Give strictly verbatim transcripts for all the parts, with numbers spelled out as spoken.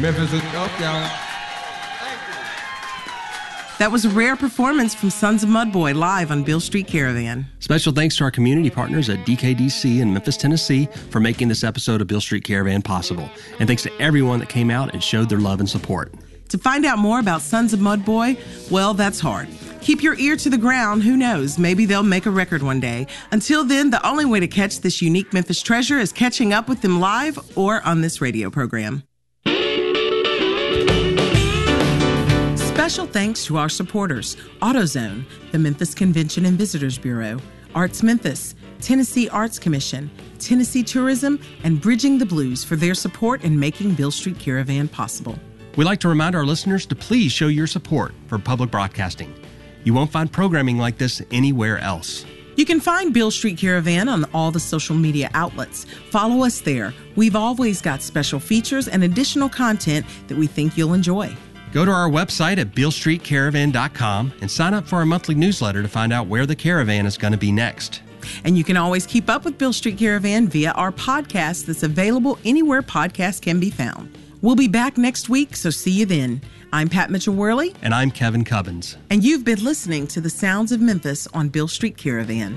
Memphis is up, y'all. That was a rare performance from Sons of Mudboy live on Beale Street Caravan. Special thanks to our community partners at D K D C in Memphis, Tennessee for making this episode of Beale Street Caravan possible. And thanks to everyone that came out and showed their love and support. To find out more about Sons of Mudboy, well, that's hard. Keep your ear to the ground. Who knows? Maybe they'll make a record one day. Until then, the only way to catch this unique Memphis treasure is catching up with them live or on this radio program. Special thanks to our supporters, AutoZone, the Memphis Convention and Visitors Bureau, Arts Memphis, Tennessee Arts Commission, Tennessee Tourism, and Bridging the Blues for their support in making Beale Street Caravan possible. We'd like to remind our listeners to please show your support for public broadcasting. You won't find programming like this anywhere else. You can find Beale Street Caravan on all the social media outlets. Follow us there. We've always got special features and additional content that we think you'll enjoy. Go to our website at beale street caravan dot com and sign up for our monthly newsletter to find out where the caravan is going to be next. And you can always keep up with Beale Street Caravan via our podcast that's available anywhere podcasts can be found. We'll be back next week, so see you then. I'm Pat Mitchell-Worley. And I'm Kevin Cubbins. And you've been listening to the Sounds of Memphis on Beale Street Caravan.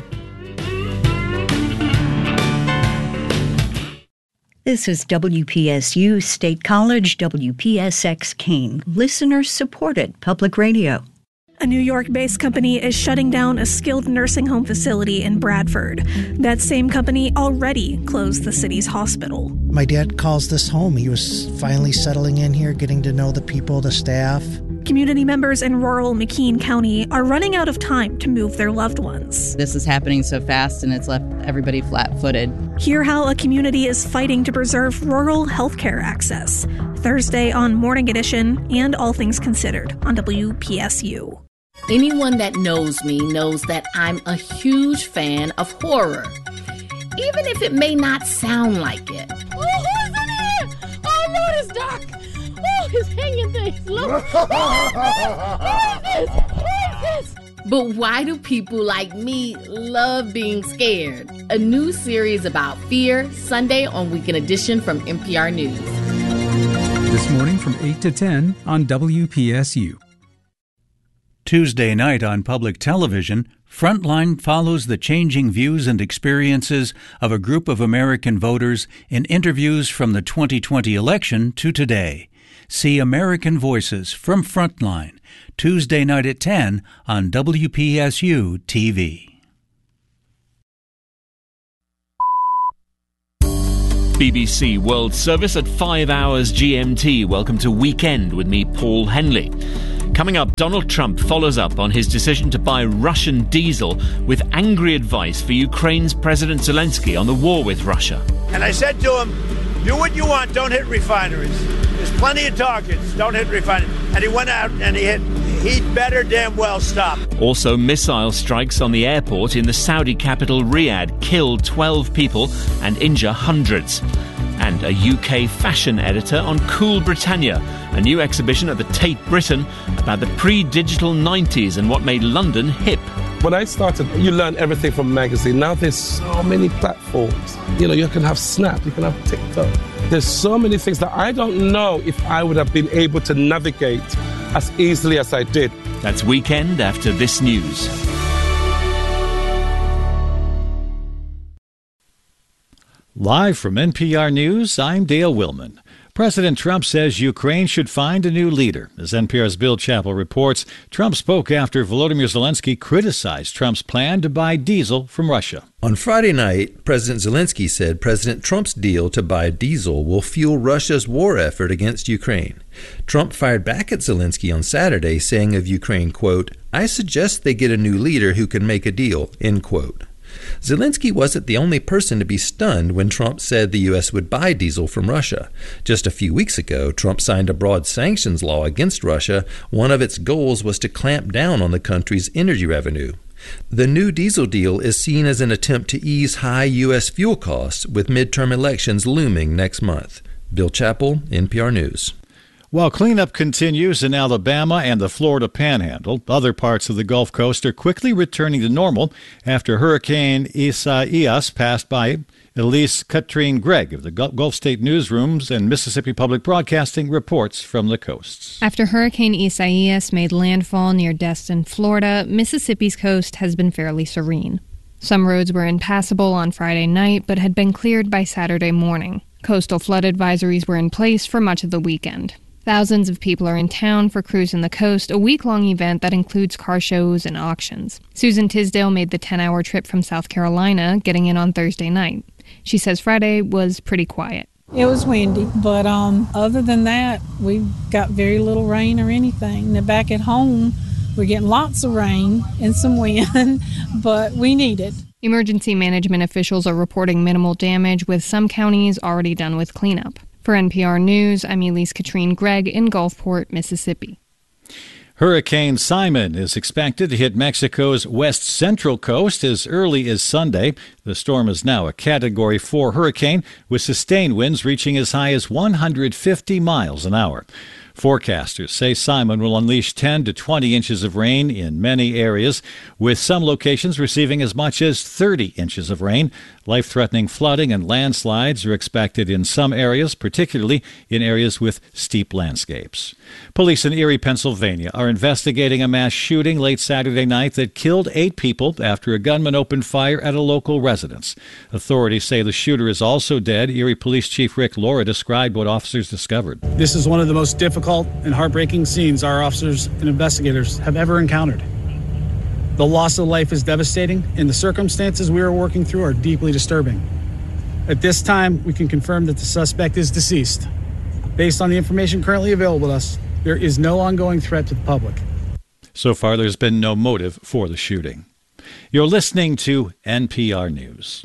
This is W P S U State College, W P S X Keene, listener-supported public radio. A New York-based company is shutting down a skilled nursing home facility in Bradford. That same company already closed the city's hospital. My dad calls this home. He was finally settling in here, getting to know the people, the staff. Community members in rural McKean County are running out of time to move their loved ones. This is happening so fast, and it's left everybody flat-footed. Hear how a community is fighting to preserve rural healthcare access. Thursday on Morning Edition and All Things Considered on W P S U. Anyone that knows me knows that I'm a huge fan of horror, even if it may not sound like it. Oh, who's in here? Oh, no, it's Doc. Oh, he's hanging things. Look. What is this? What is this? But why do people like me love being scared? A new series about fear, Sunday on Weekend Edition from N P R News. This morning from eight to ten on W P S U. Tuesday night on public television, Frontline follows the changing views and experiences of a group of American voters in interviews from the twenty twenty election to today. See American Voices from Frontline, Tuesday night at ten on W P S U T V. B B C World Service at five hours G M T. Welcome to Weekend with me, Paul Henley. Coming up, Donald Trump follows up on his decision to buy Russian diesel with angry advice for Ukraine's President Zelensky on the war with Russia. And I said to him, do what you want, don't hit refineries. There's plenty of targets, don't hit refineries. And he went out and he hit, he'd better damn well stop. Also, missile strikes on the airport in the Saudi capital Riyadh kill twelve people and injure hundreds. And a U K fashion editor on Cool Britannia, a new exhibition at the Tate Britain about the pre-digital nineties and what made London hip. When I started, you learn everything from magazine. Now there's so many platforms. You know, you can have Snap, you can have TikTok. There's so many things that I don't know if I would have been able to navigate as easily as I did. That's Weekend after this news. Live from N P R News, I'm Dale Willman. President Trump says Ukraine should find a new leader. As N P R's Bill Chappell reports, Trump spoke after Volodymyr Zelensky criticized Trump's plan to buy diesel from Russia. On Friday night, President Zelensky said President Trump's deal to buy diesel will fuel Russia's war effort against Ukraine. Trump fired back at Zelensky on Saturday, saying of Ukraine, quote, I suggest they get a new leader who can make a deal, end quote. Zelensky wasn't the only person to be stunned when Trump said the U S would buy diesel from Russia. Just a few weeks ago, Trump signed a broad sanctions law against Russia. One of its goals was to clamp down on the country's energy revenue. The new diesel deal is seen as an attempt to ease high U S fuel costs, with midterm elections looming next month. Bill Chappell, N P R News. While cleanup continues in Alabama and the Florida Panhandle, other parts of the Gulf Coast are quickly returning to normal after Hurricane Isaias passed by Elise Katrine Gregg of the Gulf State Newsrooms and Mississippi Public Broadcasting reports from the coasts. After Hurricane Isaias made landfall near Destin, Florida, Mississippi's coast has been fairly serene. Some roads were impassable on Friday night, but had been cleared by Saturday morning. Coastal flood advisories were in place for much of the weekend. Thousands of people are in town for Cruising the Coast, a week-long event that includes car shows and auctions. Susan Tisdale made the ten-hour trip from South Carolina, getting in on Thursday night. She says Friday was pretty quiet. It was windy, but um, other than that, we got very little rain or anything. Now back at home, we're getting lots of rain and some wind, but we need it. Emergency management officials are reporting minimal damage, with some counties already done with cleanup. For N P R News, I'm Elise Katrine Gregg in Gulfport, Mississippi. Hurricane Simon is expected to hit Mexico's west central coast as early as Sunday. The storm is now a Category four hurricane with sustained winds reaching as high as one hundred fifty miles an hour. Forecasters say Simon will unleash ten to twenty inches of rain in many areas, with some locations receiving as much as thirty inches of rain. Life-threatening flooding and landslides are expected in some areas, particularly in areas with steep landscapes. Police in Erie, Pennsylvania are investigating a mass shooting late Saturday night that killed eight people after a gunman opened fire at a local residence. Authorities say the shooter is also dead. Erie Police Chief Rick Laura described what officers discovered. This is one of the most difficult and heartbreaking scenes our officers and investigators have ever encountered. The loss of life is devastating, and the circumstances we are working through are deeply disturbing. At this time, we can confirm that the suspect is deceased. Based on the information currently available to us, there is no ongoing threat to the public. So far, there's been no motive for the shooting. You're listening to N P R News.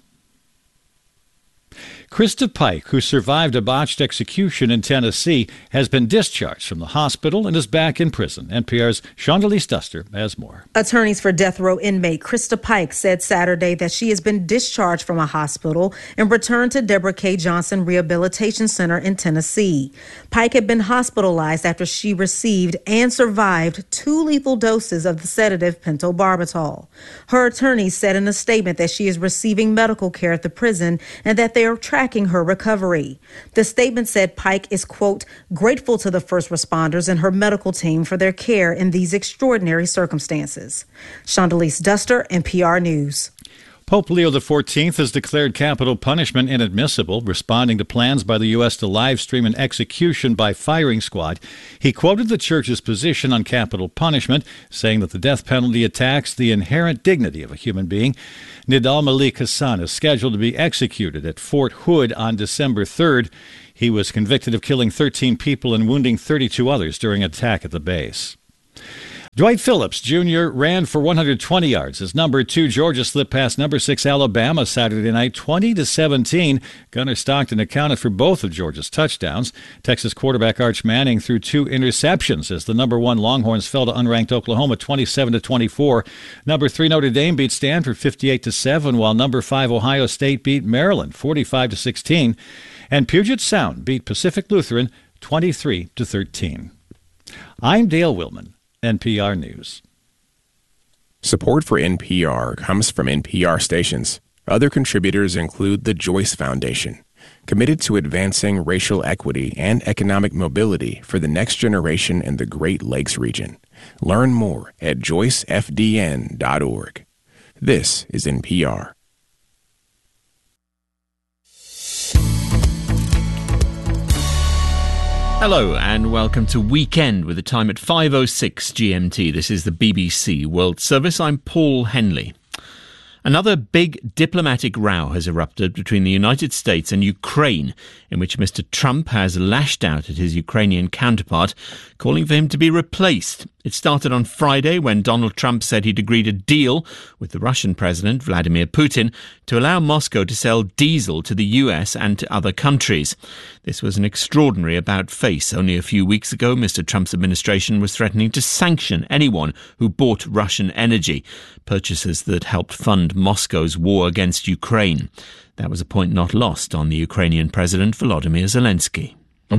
Krista Pike, who survived a botched execution in Tennessee, has been discharged from the hospital and is back in prison. N P R's Shondelise Duster has more. Attorneys for death row inmate Krista Pike said Saturday that she has been discharged from a hospital and returned to Deborah K. Johnson Rehabilitation Center in Tennessee. Pike had been hospitalized after she received and survived two lethal doses of the sedative pentobarbital. Her attorneys said in a statement that she is receiving medical care at the prison and that they are tracking her recovery. The statement said Pike is, quote, grateful to the first responders and her medical team for their care in these extraordinary circumstances. Shondelise Duster, N P R News. Pope Leo the fourteenth has declared capital punishment inadmissible, responding to plans by the U S to live stream an execution by firing squad. He quoted the Church's position on capital punishment, saying that the death penalty attacks the inherent dignity of a human being. Nidal Malik Hassan is scheduled to be executed at Fort Hood on December third. He was convicted of killing thirteen people and wounding thirty-two others during an attack at the base. Dwight Phillips, Junior ran for one hundred twenty yards as number two Georgia slipped past number six Alabama Saturday night, twenty to seventeen. Gunnar Stockton accounted for both of Georgia's touchdowns. Texas quarterback Arch Manning threw two interceptions as the number one Longhorns fell to unranked Oklahoma twenty-seven to twenty-four. Number three Notre Dame beat Stanford fifty-eight to seven, while number five Ohio State beat Maryland forty-five to sixteen. And Puget Sound beat Pacific Lutheran twenty-three to thirteen. I'm Dale Willman, N P R News. Support for N P R comes from N P R stations. Other contributors include the Joyce Foundation, committed to advancing racial equity and economic mobility for the next generation in the Great Lakes region. Learn more at joyce f d n dot org. This is N P R. Hello and welcome to Weekend with a time at five oh six G M T. This is the B B C World Service. I'm Paul Henley. Another big diplomatic row has erupted between the United States and Ukraine, in which Mister Trump has lashed out at his Ukrainian counterpart, calling for him to be replaced. It started on Friday when Donald Trump said he'd agreed a deal with the Russian President Vladimir Putin to allow Moscow to sell diesel to the U S and to other countries. This was an extraordinary about-face. Only a few weeks ago, Mister Trump's administration was threatening to sanction anyone who bought Russian energy, purchases that helped fund Moscow's war against Ukraine. That was a point not lost on the Ukrainian President Volodymyr Zelensky. All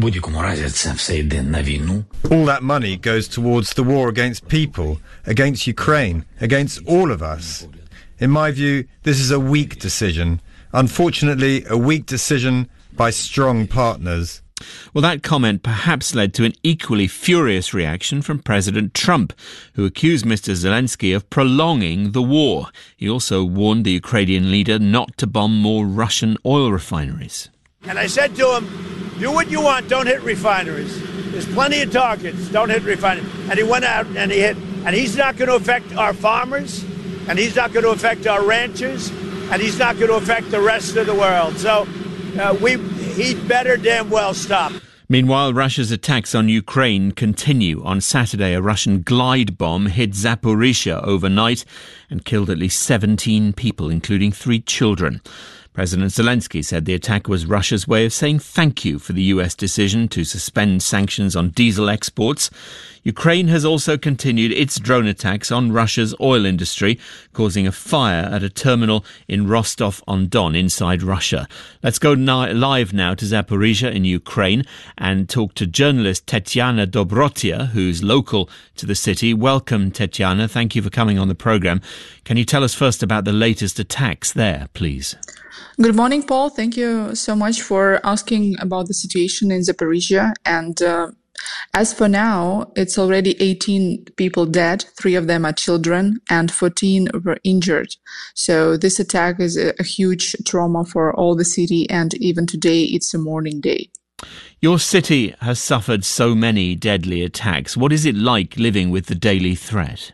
that money goes towards the war against people, against Ukraine, against all of us. In my view, this is a weak decision, Unfortunately, a weak decision by strong partners. Well, that comment perhaps led to an equally furious reaction from President Trump, who accused Mister Zelensky of prolonging the war. He also warned the Ukrainian leader not to bomb more Russian oil refineries. And I said to him, do what you want, don't hit refineries. There's plenty of targets, don't hit refineries. And he went out and he hit. And he's not going to affect our farmers, and he's not going to affect our ranchers, and he's not going to affect the rest of the world. So uh, we he'd better damn well stop. Meanwhile, Russia's attacks on Ukraine continue. On Saturday, a Russian glide bomb hit Zaporizhzhia overnight and killed at least seventeen people, including three children. President Zelensky said the attack was Russia's way of saying thank you for the U S decision to suspend sanctions on diesel exports. Ukraine has also continued its drone attacks on Russia's oil industry, causing a fire at a terminal in Rostov-on-Don inside Russia. Let's go ni- live now to Zaporizhzhia in Ukraine and talk to journalist Tetiana Dobrotia, who's local to the city. Welcome, Tetiana. Thank you for coming on the programme. Can you tell us first about the latest attacks there, please? Good morning, Paul. Thank you so much for asking about the situation in Zaporizhzhia. And uh, as for now, it's already eighteen people dead. Three of them are children and fourteen were injured. So this attack is a, a huge trauma for all the city. And even today, it's a mourning day. Your city has suffered so many deadly attacks. What is it like living with the daily threat?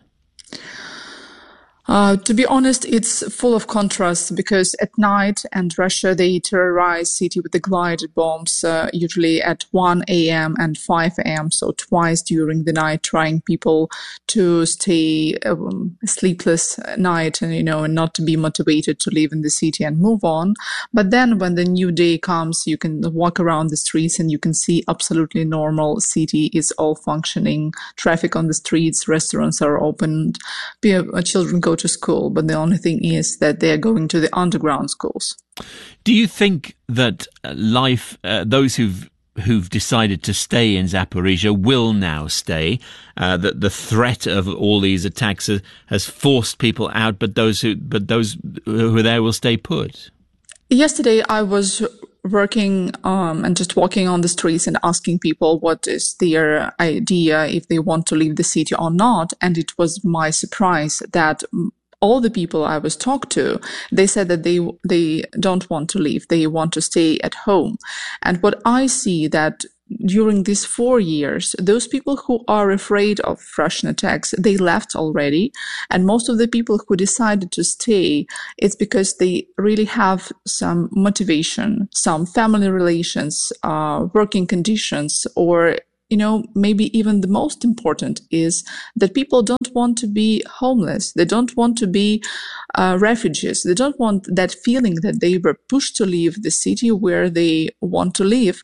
Uh, to be honest, it's full of contrasts because at night and Russia, they terrorize city with the glided bombs, uh, usually at one a.m. and five a.m. So twice during the night, trying people to stay um, sleepless at night and, you know, and not to be motivated to live in the city and move on. But then when the new day comes, you can walk around the streets and you can see absolutely normal city is all functioning. Traffic on the streets, restaurants are opened, children go to school, but the only thing is that they are going to the underground schools. Do you think that life, uh, those who've who've decided to stay in Zaporizhzhia will now stay? Uh, that the threat of all these attacks has, has forced people out, but those who but those who are there will stay put? Yesterday, I was working um, and just walking on the streets and asking people what is their idea, if they want to leave the city or not. And it was my surprise that all the people I was talked to, they said that they they don't want to leave. They want to stay at home. And what I see that during these four years, those people who are afraid of Russian attacks, they left already. And most of the people who decided to stay, it's because they really have some motivation, some family relations, uh, working conditions, or you know, maybe even the most important is that people don't want to be homeless. They don't want to be uh, refugees. They don't want that feeling that they were pushed to leave the city where they want to live.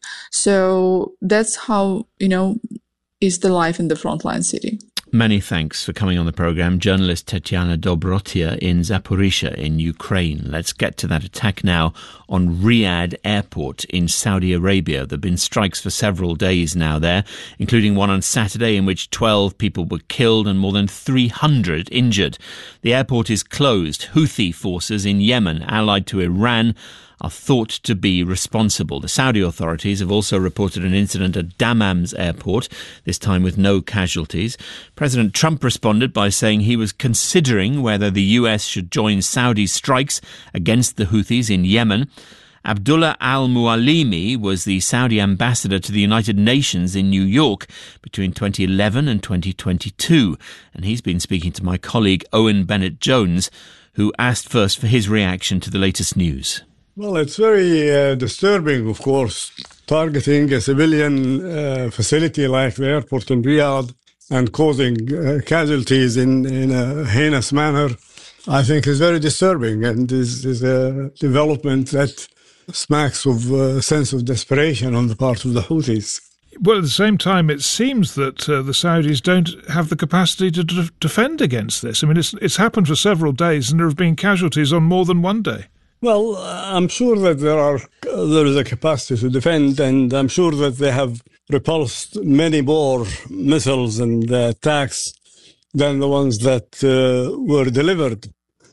So that's how, you know, is the life in the frontline city. Many thanks for coming on the programme. Journalist Tetiana Dobrotia in Zaporizhzhia in Ukraine. Let's get to that attack now on Riyadh Airport in Saudi Arabia. There have been strikes for several days now there, including one on Saturday in which twelve people were killed and more than three hundred injured. The airport is closed. Houthi forces in Yemen, allied to Iran, are thought to be responsible. The Saudi authorities have also reported an incident at Dammam's airport, this time with no casualties. President Trump responded by saying he was considering whether the U S should join Saudi strikes against the Houthis in Yemen. Abdullah al-Mualimi was the Saudi ambassador to the United Nations in New York between twenty eleven and twenty twenty-two, and he's been speaking to my colleague Owen Bennett-Jones, who asked first for his reaction to the latest news. Well, it's very uh, disturbing, of course, targeting a civilian uh, facility like the airport in Riyadh and causing uh, casualties in, in a heinous manner, I think is very disturbing, and is, is a development that smacks of a sense of desperation on the part of the Houthis. Well, at the same time, it seems that uh, the Saudis don't have the capacity to d- defend against this. I mean, it's, it's happened for several days, and there have been casualties on more than one day. Well, I'm sure that there are there is a capacity to defend, and I'm sure that they have repulsed many more missiles and uh, attacks than the ones that uh, were delivered.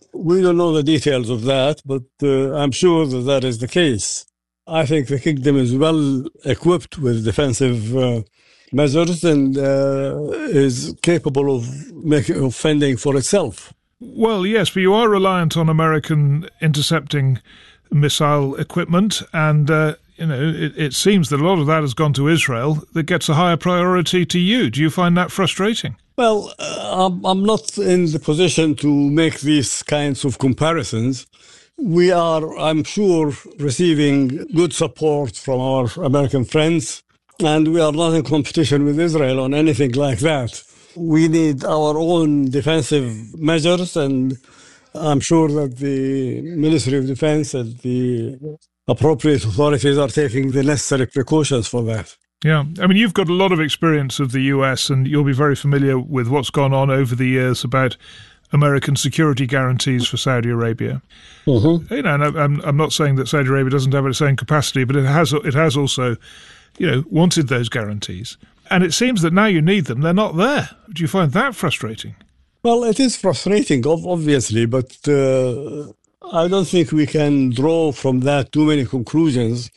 we don't know the details of that, but uh, I'm sure that that is the case. I think the kingdom is well equipped with defensive uh, measures and uh, is capable of making of fending for itself. Well, yes, but you are reliant on American intercepting missile equipment, and uh, you know it, it seems that a lot of that has gone to Israel. That gets a higher priority to you. Do you find that frustrating? Well, uh, I'm, I'm not in the position to make these kinds of comparisons. We are, I'm sure, receiving good support from our American friends, and we are not in competition with Israel on anything like that. We need our own defensive measures, and I'm sure that the Ministry of Defense and the appropriate authorities are taking the necessary precautions for that. Yeah, I mean, you've got a lot of experience of the U S, and you'll be very familiar with what's gone on over the years about American security guarantees for Saudi Arabia. Mm-hmm. You know, and I'm I'm not saying that Saudi Arabia doesn't have its own capacity, but it has it has also, you know, wanted those guarantees. And it seems that now you need them, they're not there. Do you find that frustrating? Well, it is frustrating, obviously, but uh, I don't think we can draw from that too many conclusions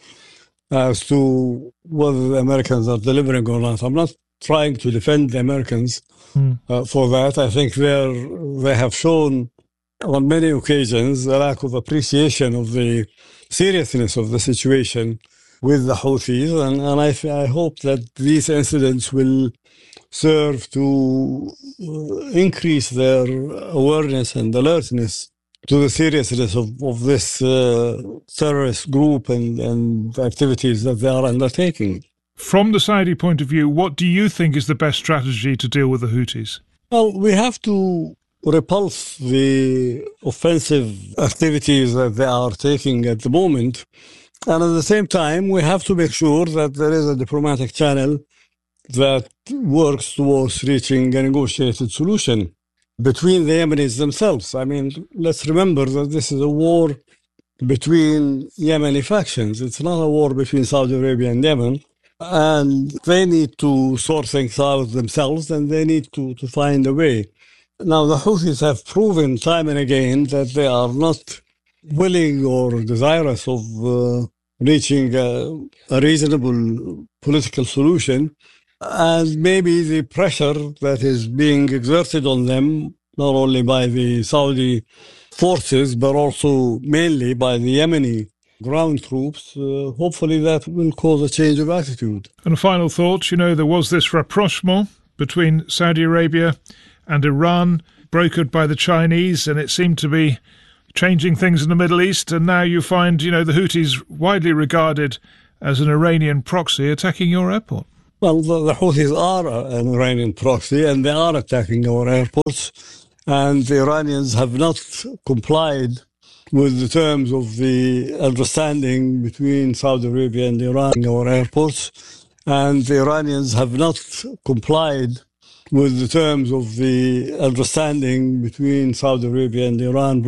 as to whether the Americans are delivering or not. I'm not trying to defend the Americans mm. uh, for that. I think they're, they have shown on many occasions a lack of appreciation of the seriousness of the situation with the Houthis, and, and I, I hope that these incidents will serve to uh, increase their awareness and alertness to the seriousness of, of this uh, terrorist group and, and activities that they are undertaking. From the Saudi point of view, what do you think is the best strategy to deal with the Houthis? Well, we have to repulse the offensive activities that they are taking at the moment. And at the same time, we have to make sure that there is a diplomatic channel that works towards reaching a negotiated solution between the Yemenis themselves. I mean, let's remember that this is a war between Yemeni factions. It's not a war between Saudi Arabia and Yemen. And they need to sort things out themselves, and they need to, to find a way. Now, the Houthis have proven time and again that they are not willing or desirous of uh, reaching a, a reasonable political solution. And maybe the pressure that is being exerted on them, not only by the Saudi forces, but also mainly by the Yemeni ground troops, uh, hopefully that will cause a change of attitude. And a final thought, you know, there was this rapprochement between Saudi Arabia and Iran, brokered by the Chinese, and it seemed to be changing things in the Middle East, and now you find, you know, the Houthis widely regarded as an Iranian proxy attacking your airport. Well, the, the Houthis are an Iranian proxy, and they are attacking our airports, and the Iranians have not complied with the terms of the understanding between Saudi Arabia and Iran in our airports, and the Iranians have not complied with the terms of the understanding between Saudi Arabia and Iran